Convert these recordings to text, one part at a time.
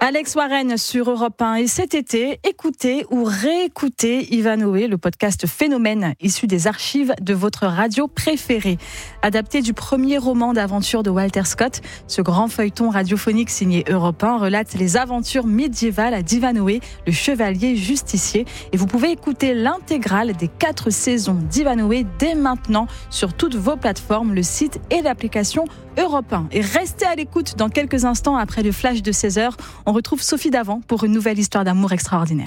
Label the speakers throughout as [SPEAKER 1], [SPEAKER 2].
[SPEAKER 1] Alex Warren sur Europe 1. Et cet été, écoutez ou réécoutez Ivanhoé, le podcast Phénomène, issu des archives de votre radio préférée. Adapté du premier roman d'aventure de Walter Scott, ce grand feuilleton radiophonique signé Europe 1 relate les aventures médiévales d'Ivanhoé, le chevalier justicier. Et vous pouvez écouter l'intégrale des 4 saisons d'Ivanhoé dès maintenant sur toutes vos plateformes, le site et l'application Europe 1. Et restez à l'écoute dans quelques instants après le flash de 16h. On retrouve Sophie Davant pour une nouvelle histoire d'amour extraordinaire.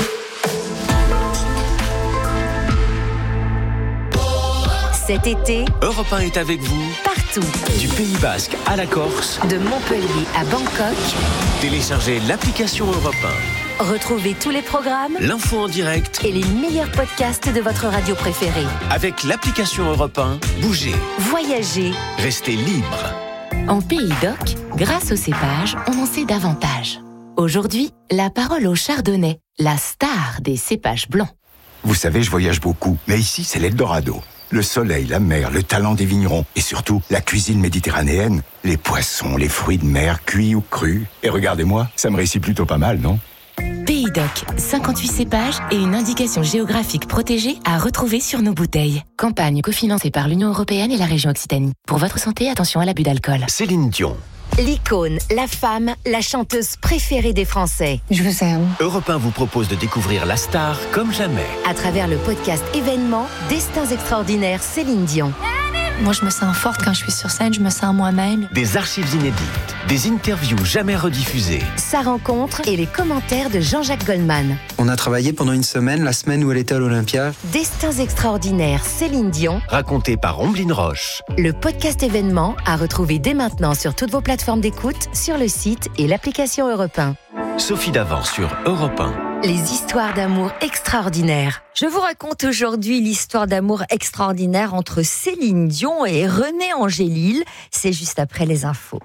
[SPEAKER 2] Cet été,
[SPEAKER 3] Europe 1 est avec vous
[SPEAKER 2] partout.
[SPEAKER 3] Du Pays Basque à la Corse,
[SPEAKER 2] De Montpellier à Bangkok.
[SPEAKER 3] téléchargez l'application Europe
[SPEAKER 2] Retrouvez tous les programmes
[SPEAKER 3] 1, l'info en direct
[SPEAKER 2] et les meilleurs podcasts de votre radio préférée.
[SPEAKER 3] avec l'application Europe 1. Bougez,
[SPEAKER 2] Voyagez.
[SPEAKER 3] restez libre.
[SPEAKER 4] En Pays d'Oc, grâce au cépage, on en sait davantage. Aujourd'hui, la parole au chardonnay, la star des cépages blancs.
[SPEAKER 5] Vous savez, je voyage beaucoup, mais ici, c'est l'Eldorado. Le soleil, la mer, le talent des vignerons et surtout la cuisine méditerranéenne, les poissons, les fruits de mer, cuits ou crus. Et regardez-moi, ça me réussit plutôt pas mal, non ?
[SPEAKER 4] Pays d'Oc, 58 cépages et une indication géographique protégée à retrouver sur nos bouteilles. Campagne cofinancée par l'Union européenne et la région Occitanie. Pour votre santé, attention à l'abus d'alcool.
[SPEAKER 3] Céline Dion.
[SPEAKER 2] L'icône, la femme, la chanteuse préférée des Français.
[SPEAKER 6] Je vous aime.
[SPEAKER 3] Europe 1 vous propose de découvrir la star comme jamais.
[SPEAKER 2] À travers le podcast événement Destins extraordinaires Céline Dion.
[SPEAKER 6] Moi, je me sens forte quand je suis sur scène, je me sens moi-même.
[SPEAKER 3] Des archives inédites, des interviews jamais rediffusées.
[SPEAKER 2] Sa rencontre et les commentaires de Jean-Jacques Goldman.
[SPEAKER 7] On a travaillé pendant une semaine, la semaine où elle était à l'Olympia.
[SPEAKER 2] Destins extraordinaires Céline Dion.
[SPEAKER 3] Raconté par Omblin Roche.
[SPEAKER 2] Le podcast événement à retrouver dès maintenant sur toutes vos plateformes d'écoute, sur le site et l'application Europe 1.
[SPEAKER 3] Sophie Davant sur Europe 1.
[SPEAKER 2] Les histoires d'amour extraordinaires. Je vous raconte aujourd'hui l'histoire d'amour extraordinaire entre Céline Dion et René Angélil. C'est juste après les infos.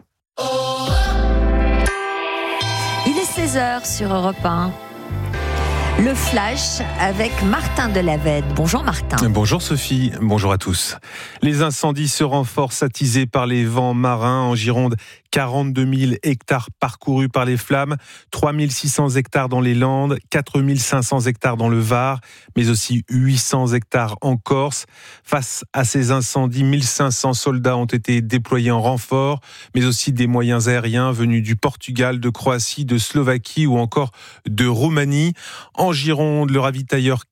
[SPEAKER 2] Il est 16h sur Europe 1. Le flash avec Martin Delavède. Bonjour Martin.
[SPEAKER 8] Bonjour Sophie, bonjour à tous. Les incendies se renforcent attisés par les vents marins en Gironde. 42 000 hectares parcourus par les flammes, 3 600 hectares dans les Landes, 4 500 hectares dans le Var, mais aussi 800 hectares en Corse. Face à ces incendies, 1500 soldats ont été déployés en renfort, mais aussi des moyens aériens venus du Portugal, de Croatie, de Slovaquie ou encore de Roumanie. En Gironde, le ravitailleur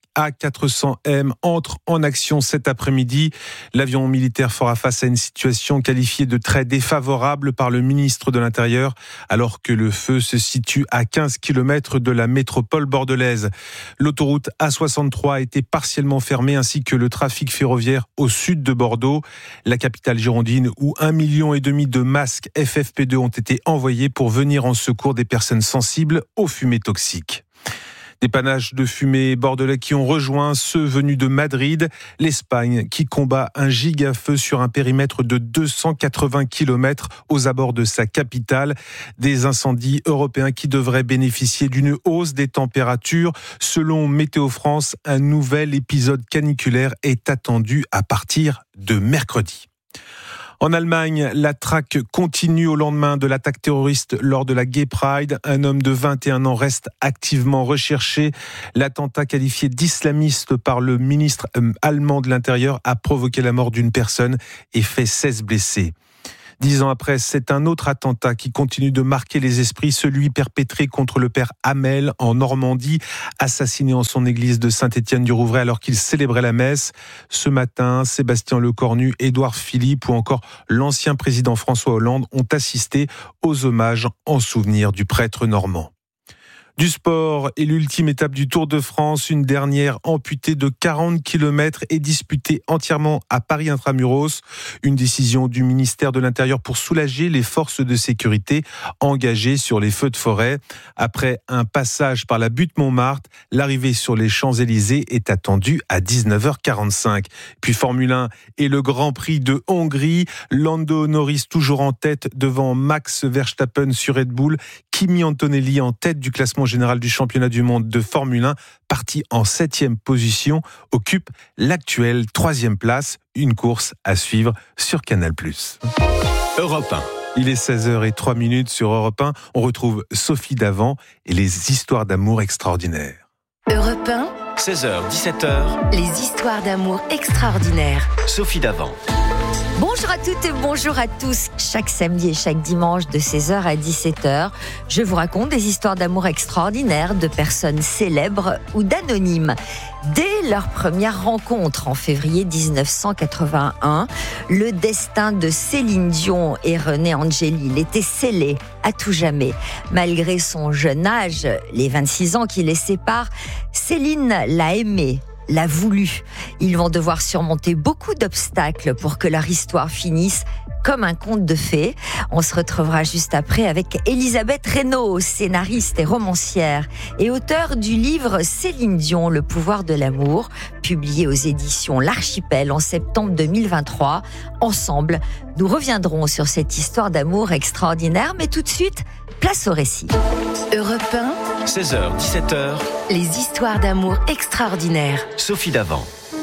[SPEAKER 8] A400M entre en action cet après-midi. L'avion militaire fera face à une situation qualifiée de très défavorable par le ministre de l'Intérieur, alors que le feu se situe à 15 km de la métropole bordelaise. L'autoroute A63 a été partiellement fermée, ainsi que le trafic ferroviaire au sud de Bordeaux, la capitale girondine, où 1,5 million de masques FFP2 ont été envoyés pour venir en secours des personnes sensibles aux fumées toxiques. Des panaches de fumée bordelais qui ont rejoint ceux venus de Madrid, l'Espagne qui combat un giga-feu sur un périmètre de 280 km aux abords de sa capitale. Des incendies européens qui devraient bénéficier d'une hausse des températures. Selon Météo France, un nouvel épisode caniculaire est attendu à partir de mercredi. En Allemagne, la traque continue au lendemain de l'attaque terroriste lors de la Gay Pride. Un homme de 21 ans reste activement recherché. L'attentat qualifié d'islamiste par le ministre allemand de l'Intérieur a provoqué la mort d'une personne et fait 16 blessés. 10 ans après, c'est un autre attentat qui continue de marquer les esprits, celui perpétré contre le père Hamel en Normandie, assassiné en son église de Saint-Étienne-du-Rouvray alors qu'il célébrait la messe. Ce matin, Sébastien Lecornu, Édouard Philippe ou encore l'ancien président François Hollande ont assisté aux hommages en souvenir du prêtre normand. Du sport et l'ultime étape du Tour de France, une dernière amputée de 40 km et disputée entièrement à Paris Intramuros. Une décision du ministère de l'Intérieur pour soulager les forces de sécurité engagées sur les feux de forêt. Après un passage par la butte Montmartre, l'arrivée sur les Champs-Élysées est attendue à 19h45. Puis Formule 1 et le Grand Prix de Hongrie. Lando Norris toujours en tête devant Max Verstappen sur Red Bull. Kimi Antonelli en tête du classement général du championnat du monde de Formule 1, parti en 7e position, occupe l'actuelle 3e place. Une course à suivre sur Canal+.
[SPEAKER 3] Europe
[SPEAKER 8] Il est 16h03 sur Europe 1. On retrouve Sophie Davant et les histoires d'amour extraordinaires.
[SPEAKER 4] Europe 1,
[SPEAKER 3] 16h, 17h,
[SPEAKER 4] les histoires d'amour extraordinaires.
[SPEAKER 3] Sophie Davant.
[SPEAKER 2] Bonjour à toutes et bonjour à tous. Chaque samedi et chaque dimanche de 16h à 17h, je vous raconte des histoires d'amour extraordinaires de personnes célèbres ou d'anonymes. Dès leur première rencontre en février 1981, le destin de Céline Dion et René Angélil était scellé à tout jamais. Malgré son jeune âge, les 26 ans qui les séparent, Céline l'a aimé, l'a voulu. Ils vont devoir surmonter beaucoup d'obstacles pour que leur histoire finisse comme un conte de fées. On se retrouvera juste après avec Elisabeth Reynaud, scénariste et romancière et auteure du livre Céline Dion, le pouvoir de l'amour, publié aux éditions L'Archipel en septembre 2023. Ensemble, nous reviendrons sur cette histoire d'amour extraordinaire, mais tout de suite, place au récit.
[SPEAKER 4] Europe 1,
[SPEAKER 3] 16h, 17h,
[SPEAKER 4] les histoires d'amour extraordinaires.
[SPEAKER 3] Sophie Davant.